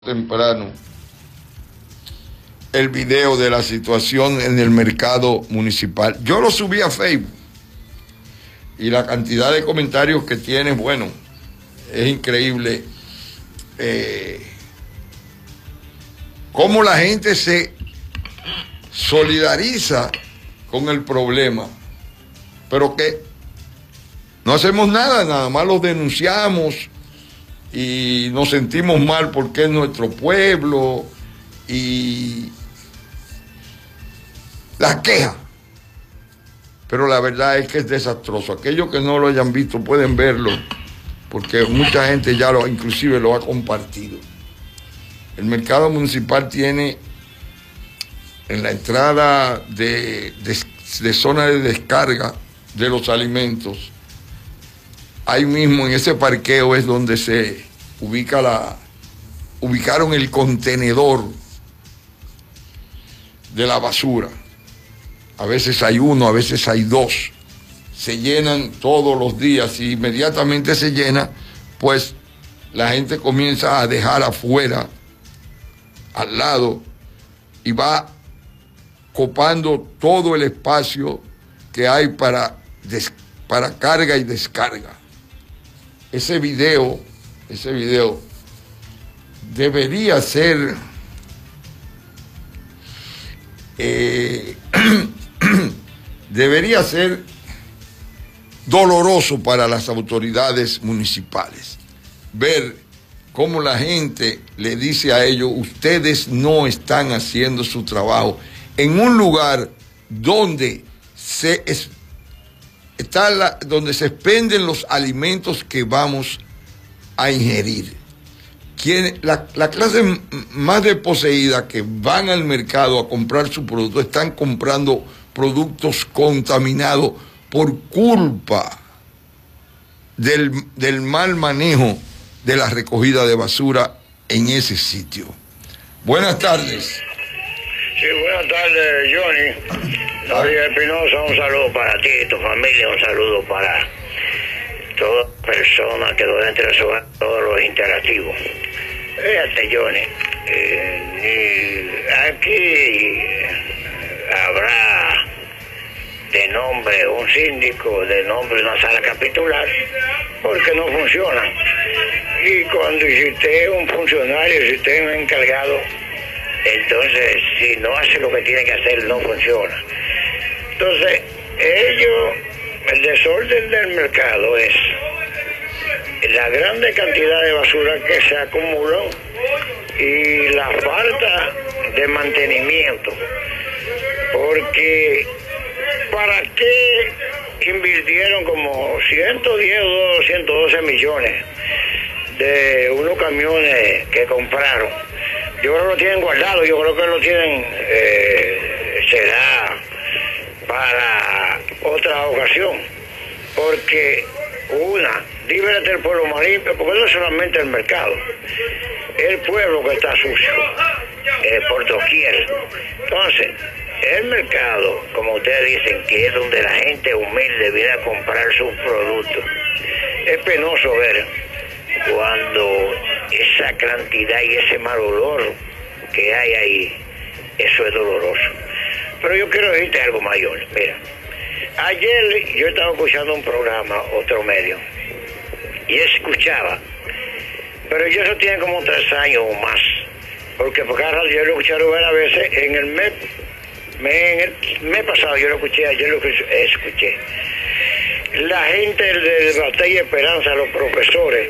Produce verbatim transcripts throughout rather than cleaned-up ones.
temprano el video de la situación en el mercado municipal. Yo lo subí a Facebook y la cantidad de comentarios que tiene, bueno, es increíble. Eh, cómo la gente se solidariza con el problema, pero que no hacemos nada, nada más lo denunciamos y nos sentimos mal porque es nuestro pueblo y la queja. Pero la verdad es que es desastroso. Aquellos que no lo hayan visto pueden verlo, porque mucha gente ya lo, inclusive lo ha compartido. El mercado municipal tiene en la entrada de, de, de zona de descarga de los alimentos. Ahí mismo en ese parqueo es donde se ubica la, ubicaron el contenedor de la basura. A veces hay uno, a veces hay dos. Se llenan todos los días y inmediatamente se llena, pues la gente comienza a dejar afuera, al lado, y va copando todo el espacio que hay para, des, para carga y descarga. Ese video, ese video debería ser eh, debería ser doloroso para las autoridades municipales ver cómo la gente le dice a ellos: ustedes no están haciendo su trabajo en un lugar donde se es, está la, donde se expenden los alimentos que vamos a ingerir. Quien, la, la clase más desposeída que van al mercado a comprar su producto están comprando productos contaminados por culpa del, del mal manejo de la recogida de basura en ese sitio. Buenas tardes. Sí, buenas tardes, Johnny. David Espinosa, un saludo para ti y tu familia, un saludo para toda persona que durante la semana, todos los interactivos. Fíjate, Johnny, eh, aquí habrá de nombre un síndico, de nombre una sala capitular, porque no funciona. Y cuando si usted es un funcionario, si usted es un encargado, entonces si no hace lo que tiene que hacer, no funciona. Entonces, ellos, el desorden del mercado es la grande cantidad de basura que se acumuló y la falta de mantenimiento. Porque, ¿para qué invirtieron como ciento diez o ciento doce millones de unos camiones que compraron? Yo creo que lo tienen guardado, yo creo que lo tienen, eh, será para otra ocasión, porque una, líbrate del pueblo más limpio, porque no es solamente el mercado, el pueblo que está sucio, eh, por doquier. Entonces, el mercado, como ustedes dicen, que es donde la gente humilde viene a comprar sus productos, es penoso ver cuando esa cantidad y ese mal olor que hay ahí, eso es doloroso. Pero yo quiero decirte algo mayor. Mira, ayer yo estaba escuchando un programa, otro medio, y escuchaba, pero yo eso tiene como tres años o más, porque por cada rato yo lo escuché varias veces. En el mes, en el mes pasado yo lo escuché, ayer lo escuché. La gente de Batalla Esperanza, los profesores,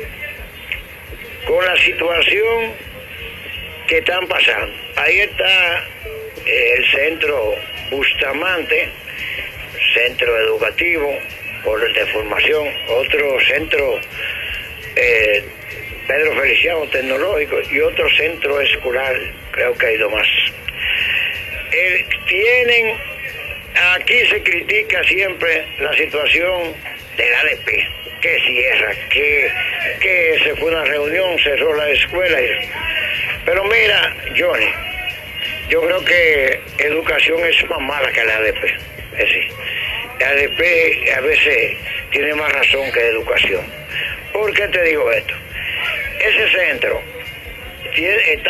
con la situación que están pasando. Ahí está eh, el centro Bustamante, centro educativo por de formación, otro centro eh, Pedro Feliciano tecnológico y otro centro escolar, creo que hay dos más. Eh, tienen, aquí se critica siempre la situación del A D P, que cierra, que, que se fue a una reunión, cerró la escuela. Pero mira, Johnny, yo creo que educación es más mala que la A D P. Es decir, la A D P a veces tiene más razón que educación. ¿Por qué te digo esto? Ese centro tiene, está